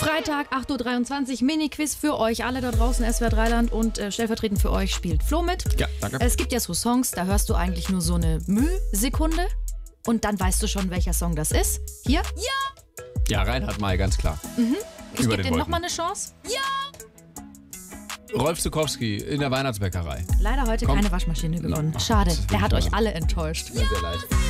Freitag, 8:23 Uhr, Mini-Quiz für euch alle da draußen, SWR 3 Land, und stellvertretend für euch spielt Flo mit. Ja, danke. Es gibt ja so Songs, da hörst du eigentlich nur so eine Mühsekunde und dann weißt du schon, welcher Song das ist. Hier? Ja, Reinhard May, ganz klar. Ich Über gebe den dir nochmal Wolken. eine Chance. Rolf Zukowski in der Weihnachtsbäckerei. Leider heute Komm. keine Waschmaschine gewonnen. Ach, Schade, das will er ich hat mal. euch alle enttäuscht. Tut mir sehr leid.